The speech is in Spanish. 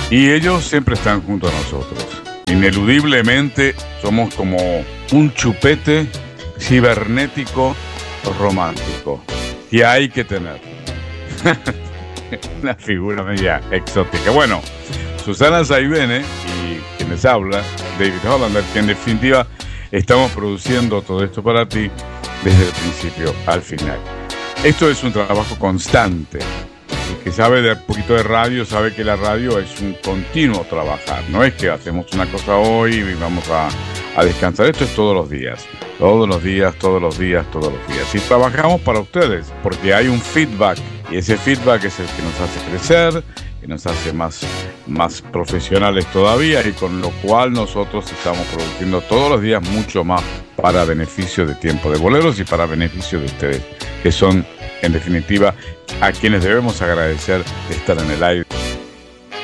Y ellos siempre están junto a nosotros. Ineludiblemente somos como un chupete cibernético romántico. Y hay que tener una figura media exótica. Bueno, Susana Saibene y quien les habla, David Hollander, que en definitiva estamos produciendo todo esto para ti desde el principio al final. Esto es un trabajo constante. El que sabe de un poquito de radio sabe que la radio es un continuo trabajar. No es que hacemos una cosa hoy y vamos a descansar. Esto es todos los días. Todos los días, todos los días, todos los días. Y trabajamos para ustedes porque hay un feedback. Y ese feedback es el que nos hace crecer, que nos hace más profesionales todavía, y con lo cual nosotros estamos produciendo todos los días mucho más para beneficio de Tiempo de Boleros y para beneficio de ustedes, que son, en definitiva, a quienes debemos agradecer de estar en el aire